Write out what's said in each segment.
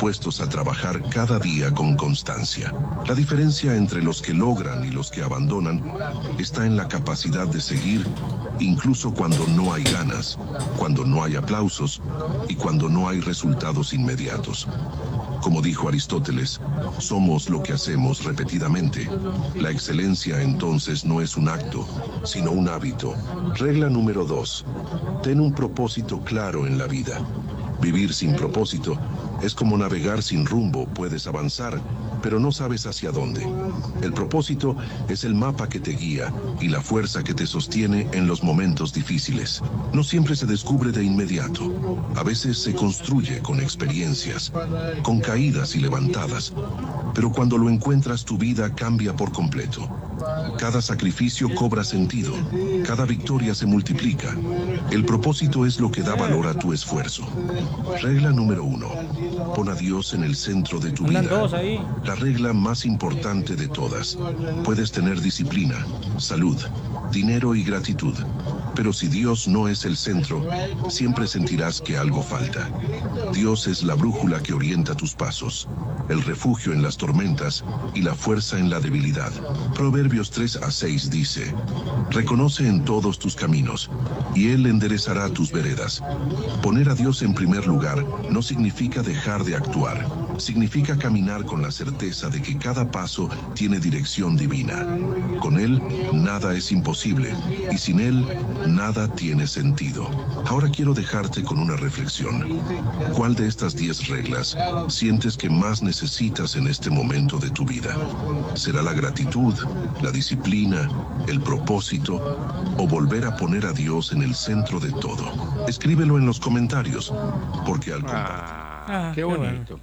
dispuestos a trabajar cada día con constancia. La diferencia entre los que logran y los que abandonan está en la capacidad de seguir, incluso cuando no hay ganas, cuando no hay aplausos y cuando no hay resultados inmediatos. Como dijo Aristóteles, somos lo que hacemos repetidamente. La excelencia entonces no es un acto, sino un hábito. Regla número 2. Ten un propósito claro en la vida. Vivir sin propósito es como navegar sin rumbo. Puedes avanzar, pero no sabes hacia dónde. El propósito es el mapa que te guía y la fuerza que te sostiene en los momentos difíciles. No siempre se descubre de inmediato. A veces se construye con experiencias, con caídas y levantadas. Pero cuando lo encuentras, tu vida cambia por completo. Cada sacrificio cobra sentido. Cada victoria se multiplica. El propósito es lo que da valor a tu esfuerzo. Regla número 1. Pon a Dios en el centro de tu vida. La regla más importante de todas. Puedes tener disciplina, salud, dinero y gratitud. Pero si Dios no es el centro, siempre sentirás que algo falta. Dios es la brújula que orienta tus pasos, el refugio en las tormentas y la fuerza en la debilidad. Proverbios 3:6 dice: reconoce en todos tus caminos, y Él enderezará tus veredas. Poner a Dios en primer lugar no significa dejar de actuar. Significa caminar con la certeza de que cada paso tiene dirección divina. Con Él, nada es imposible, y sin Él, nada tiene sentido. Ahora quiero dejarte con una reflexión. ¿Cuál de estas 10 reglas sientes que más necesitas en este momento de tu vida? ¿Será la gratitud, la disciplina, el propósito o volver a poner a Dios en el centro de todo? Escríbelo en los comentarios, porque al compartir... qué bonito.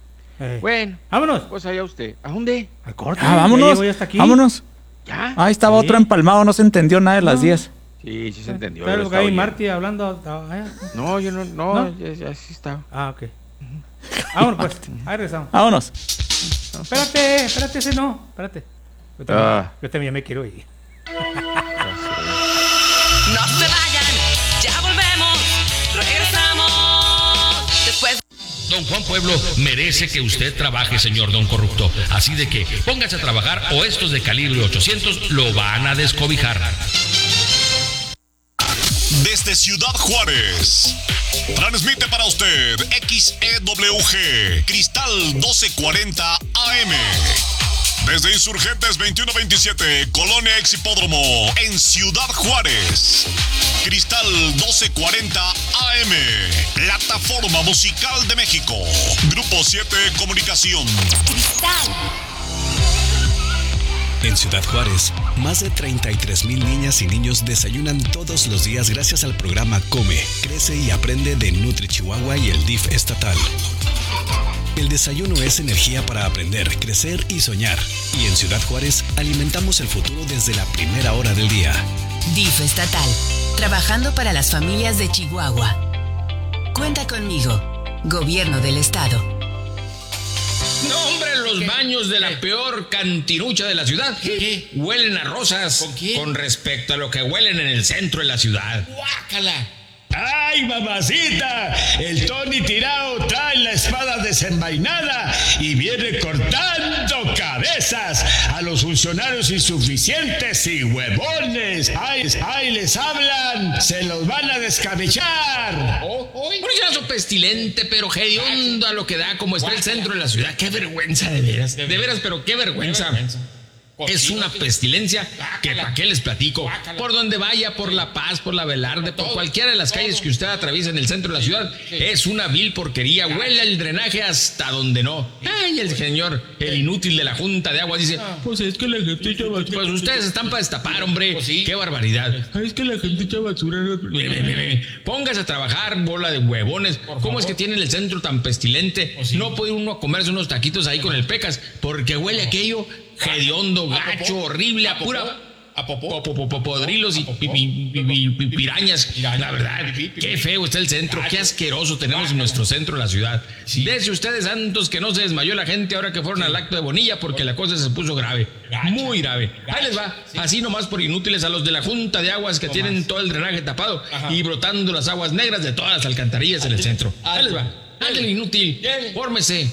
Bueno, vámonos. Pues allá usted. ¿A dónde? Al corte. Vámonos. Vámonos. ¿Ya? Ahí estaba otro empalmado, no se entendió nada de las 10. Sí, sí se entendió. Claro, que hay Marty hablando. No, yo no. Ya sí está. Ok. Vámonos, pues. Ahí regresamos. Vámonos. Espérate, ese no. Espérate. Yo también me quiero ir. No se vayan, ya volvemos. Regresamos después. Don Juan Pueblo merece que usted trabaje, señor don corrupto. Así de que póngase a trabajar o estos de calibre 800 lo van a descobijar. Desde Ciudad Juárez, transmite para usted XEWG Cristal 1240 AM. Desde Insurgentes 2127, Colonia Ex Hipódromo, en Ciudad Juárez. Cristal 1240 AM, Plataforma Musical de México. Grupo 7 Comunicación. Cristal. En Ciudad Juárez, más de 33,000 niñas y niños desayunan todos los días gracias al programa Come, Crece y Aprende de Nutri Chihuahua y el DIF estatal. El desayuno es energía para aprender, crecer y soñar. Y en Ciudad Juárez alimentamos el futuro desde la primera hora del día. DIF estatal, trabajando para las familias de Chihuahua. Cuenta conmigo, Gobierno del Estado. No, hombre, los baños de la peor cantinucha de la ciudad huelen a rosas. ¿Con qué? Con respecto a lo que huelen en el centro de la ciudad. ¡Guácala! ¡Ay, mamacita! El Tony Tirao trae la espada desenvainada y viene cortando cabezas a los funcionarios insuficientes y huevones. ¡Ay, les hablan! ¡Se los van a descabechar! Un pestilente, pero hediondo a lo que da como está el centro de la ciudad. ¡Qué vergüenza, de veras! De veras, pero qué vergüenza. Es una pestilencia que pa' qué les platico. Por donde vaya, por La Paz, por La Velarde, por cualquiera de las calles que usted atraviesa en el centro de la ciudad, es una vil porquería. Huele el drenaje hasta donde no. Ay, el señor, el inútil de la Junta de Agua dice: Pues es que la gente echa basura. Pues ustedes están para destapar, hombre. Qué barbaridad. Es que la gente echa basura. Póngase a trabajar, bola de huevones. ¿Cómo es que tienen el centro tan pestilente? No puede uno comerse unos taquitos ahí con el Pecas, porque huele aquello hediondo, gacho, horrible, a pura podrilos y pirañas. La verdad, qué feo está el centro, qué asqueroso tenemos en nuestro centro de la ciudad. Dese ustedes santos que no se desmayó la gente ahora que fueron al acto de Bonilla, porque la cosa se puso grave, muy grave. Ahí les va, así nomás por inútiles, a los de la Junta de Aguas que tienen todo el drenaje tapado y brotando las aguas negras de todas las alcantarillas en el centro. Ahí les va. Ándale, inútil, fórmese.